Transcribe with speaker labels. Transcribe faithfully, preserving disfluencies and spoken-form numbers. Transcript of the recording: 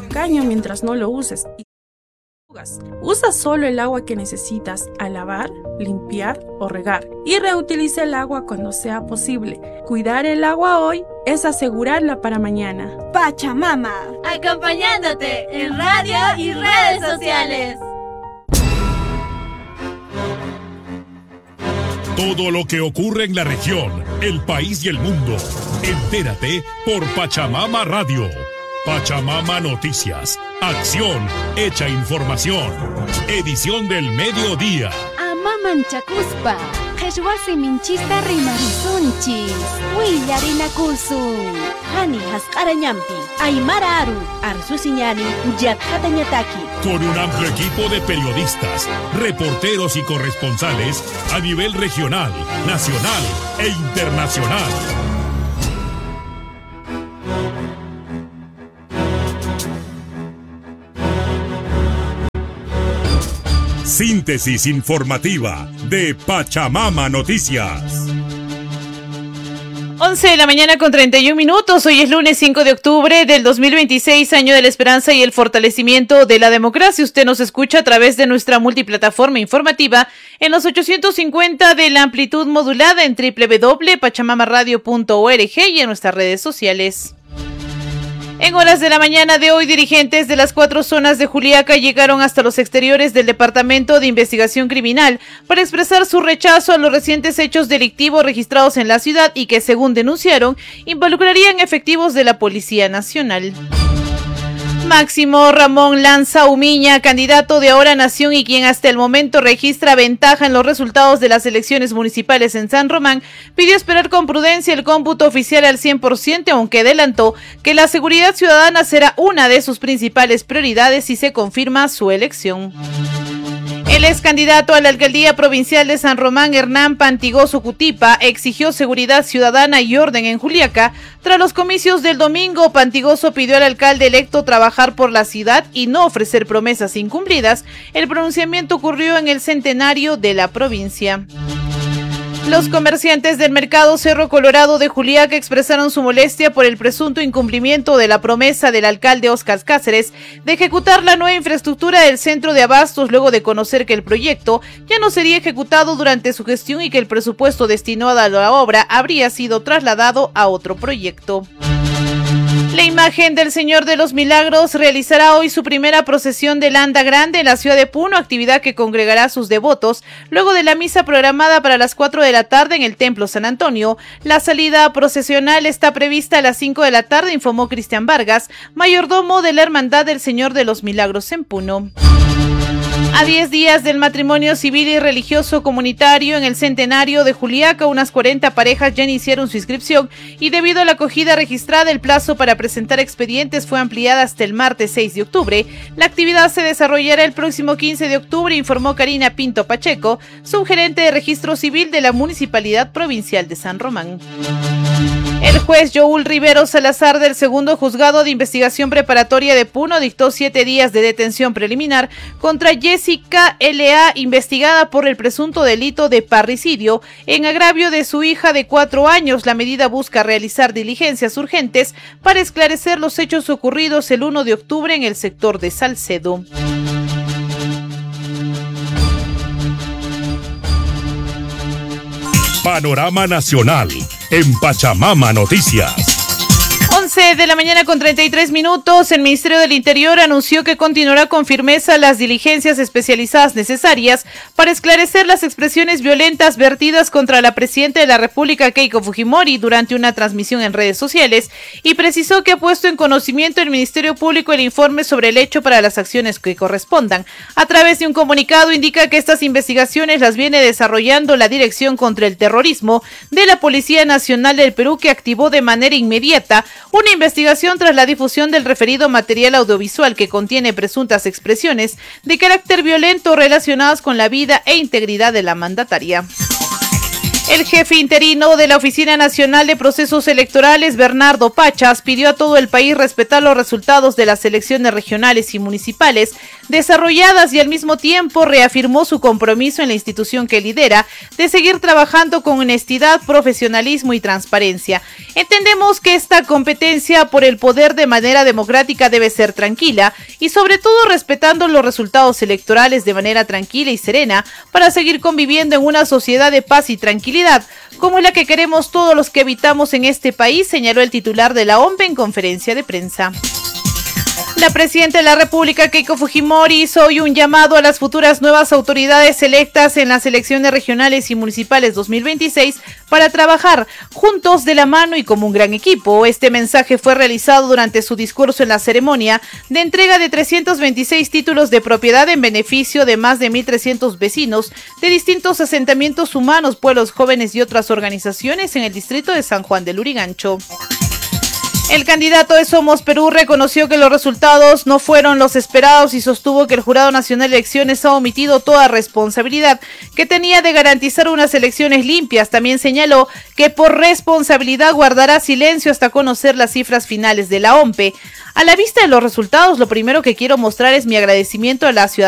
Speaker 1: caño mientras no lo uses. Usa solo el agua que necesitas al lavar, limpiar o regar y reutiliza el agua cuando sea posible. Cuidar el agua hoy es asegurarla para mañana.
Speaker 2: Pachamama,
Speaker 3: acompañándote en radio y redes sociales.
Speaker 4: Todo lo que ocurre en la región, el país y el mundo. Entérate por Pachamama Radio. Pachamama Noticias. Acción hecha información. Edición del mediodía.
Speaker 5: Amaman chakuspa. Qeshwasi minchista rimarisunchis. Willarinakusun.
Speaker 2: Hani hasqarañampi. Aymara aru. Arsusiñani. Yatkatañataki.
Speaker 4: Con un amplio equipo de periodistas, reporteros y corresponsales a nivel regional, nacional e internacional. Síntesis informativa de Pachamama Noticias.
Speaker 6: once de la mañana con treinta y un minutos. Hoy es lunes cinco de octubre del dos mil veintiséis, año de la esperanza y el fortalecimiento de la democracia. Usted nos escucha a través de nuestra multiplataforma informativa en los ochocientos cincuenta de la amplitud modulada en doble u doble u doble punto pachamama radio punto org y en nuestras redes sociales. En horas de la mañana de hoy, dirigentes de las cuatro zonas de Juliaca llegaron hasta los exteriores del Departamento de Investigación Criminal para expresar su rechazo a los recientes hechos delictivos registrados en la ciudad y que, según denunciaron, involucrarían efectivos de la Policía Nacional. Máximo Ramón Lanza Umiña, candidato de Ahora Nación y quien hasta el momento registra ventaja en los resultados de las elecciones municipales en San Román, pidió esperar con prudencia el cómputo oficial al cien por ciento, aunque adelantó que la seguridad ciudadana será una de sus principales prioridades si se confirma su elección. El ex candidato a la alcaldía provincial de San Román, Hernán Pantigoso Cutipa, exigió seguridad ciudadana y orden en Juliaca. Tras los comicios del domingo, Pantigoso pidió al alcalde electo trabajar por la ciudad y no ofrecer promesas incumplidas. El pronunciamiento ocurrió en el centenario de la provincia. Los comerciantes del mercado Cerro Colorado de Juliaca expresaron su molestia por el presunto incumplimiento de la promesa del alcalde Óscar Cáceres de ejecutar la nueva infraestructura del centro de abastos luego de conocer que el proyecto ya no sería ejecutado durante su gestión y que el presupuesto destinado a la obra habría sido trasladado a otro proyecto. La imagen del Señor de los Milagros realizará hoy su primera procesión de Landa Grande en la ciudad de Puno, actividad que congregará a sus devotos luego de la misa programada para las cuatro de la tarde en el Templo San Antonio. La salida procesional está prevista a las cinco de la tarde, informó Cristian Vargas, mayordomo de la Hermandad del Señor de los Milagros en Puno. A diez días del matrimonio civil y religioso comunitario en el centenario de Juliaca, unas cuarenta parejas ya iniciaron su inscripción y debido a la acogida registrada, el plazo para presentar expedientes fue ampliada hasta el martes seis de octubre. La actividad se desarrollará el próximo quince de octubre, informó Karina Pinto Pacheco, subgerente de registro civil de la Municipalidad Provincial de San Román. El juez Joúl Rivero Salazar del segundo juzgado de investigación preparatoria de Puno dictó siete días de detención preliminar contra Jessica L A, investigada por el presunto delito de parricidio en agravio de su hija de cuatro años. La medida busca realizar diligencias urgentes para esclarecer los hechos ocurridos el uno de octubre en el sector de Salcedo.
Speaker 4: Panorama Nacional en Pachamama Noticias.
Speaker 6: once de la mañana con treinta y tres minutos, el Ministerio del Interior anunció que continuará con firmeza las diligencias especializadas necesarias para esclarecer las expresiones violentas vertidas contra la presidenta de la República, Keiko Fujimori, durante una transmisión en redes sociales, y precisó que ha puesto en conocimiento del Ministerio Público el informe sobre el hecho para las acciones que correspondan. A través de un comunicado indica que estas investigaciones las viene desarrollando la Dirección contra el Terrorismo de la Policía Nacional del Perú, que activó de manera inmediata una investigación tras la difusión del referido material audiovisual que contiene presuntas expresiones de carácter violento relacionadas con la vida e integridad de la mandataria. El jefe interino de la Oficina Nacional de Procesos Electorales, Bernardo Pachas, pidió a todo el país respetar los resultados de las elecciones regionales y municipales desarrolladas y al mismo tiempo reafirmó su compromiso en la institución que lidera de seguir trabajando con honestidad, profesionalismo y transparencia. Entendemos que esta competencia por el poder de manera democrática debe ser tranquila y sobre todo respetando los resultados electorales de manera tranquila y serena para seguir conviviendo en una sociedad de paz y tranquilidad como la que queremos todos los que habitamos en este país, señaló el titular de la O M P en conferencia de prensa. La presidenta de la República, Keiko Fujimori, hizo hoy un llamado a las futuras nuevas autoridades electas en las elecciones regionales y municipales dos mil veintiséis para trabajar juntos de la mano y como un gran equipo. Este mensaje fue realizado durante su discurso en la ceremonia de entrega de trescientos veintiséis títulos de propiedad en beneficio de más de mil trescientos vecinos de distintos asentamientos humanos, pueblos jóvenes y otras organizaciones en el distrito de San Juan del Lurigancho. El candidato de Somos Perú reconoció que los resultados no fueron los esperados y sostuvo que el Jurado Nacional de Elecciones ha omitido toda responsabilidad que tenía de garantizar unas elecciones limpias. También señaló que por responsabilidad guardará silencio hasta conocer las cifras finales de la O M P. A la vista de los resultados, lo primero que quiero mostrar es mi agradecimiento a la ciudadanía